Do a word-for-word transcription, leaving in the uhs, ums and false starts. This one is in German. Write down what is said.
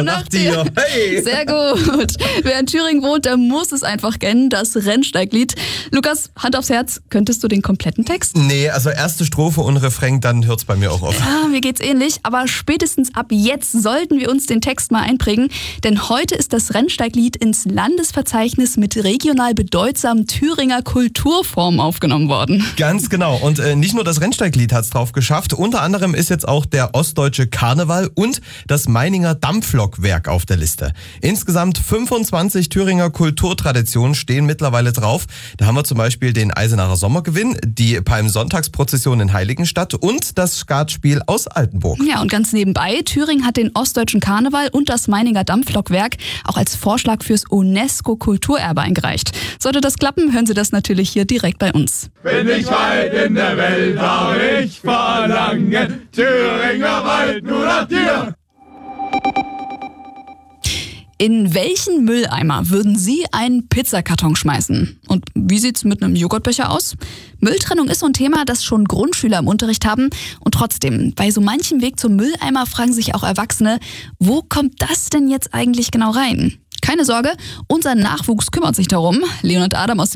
Frau, nach dir. Hey. Sehr gut. Wer in Thüringen wohnt, der muss es einfach kennen, das Rennsteiglied. Lukas, Hand aufs Herz, könntest du den kompletten Text? Nee, also erste Strophe und Refrain, dann hört's bei mir auch auf. Ah, mir geht's ähnlich, aber spätestens ab jetzt sollten wir uns den Text mal einprägen, denn heute ist das Rennsteiglied ins Landesverzeichnis mit regional bedeutsamen Thüringer Kulturformen aufgenommen worden. Ganz genau. Und äh, nicht nur das Rennsteiglied hat's drauf geschafft, unter anderem ist jetzt auch der ostdeutsche Karneval und das Meininger Dampflokwerk auf der Liste. Insgesamt fünfundzwanzig Thüringer Kulturtraditionen stehen mittlerweile drauf. Da haben wir zum Beispiel den Eisenacher Sommergewinn, die Palmsonntagsprozession in Heiligenstadt und das Skatspiel aus Altenburg. Ja, und ganz nebenbei, Thüringen hat den ostdeutschen Karneval und das Meininger Dampflokwerk auch als Vorschlag fürs UNESCO-Kulturerbe eingereicht. Sollte das klappen, hören Sie das natürlich hier direkt bei uns. Bin ich weit in der Welt, darf ich verlangen, Thüringer Wald nur nach dir. In welchen Mülleimer würden Sie einen Pizzakarton schmeißen? Und wie sieht's mit einem Joghurtbecher aus? Mülltrennung ist so ein Thema, das schon Grundschüler im Unterricht haben. Und trotzdem, bei so manchem Weg zum Mülleimer fragen sich auch Erwachsene, wo kommt das denn jetzt eigentlich genau rein? Keine Sorge, unser Nachwuchs kümmert sich darum. Leonard Adam aus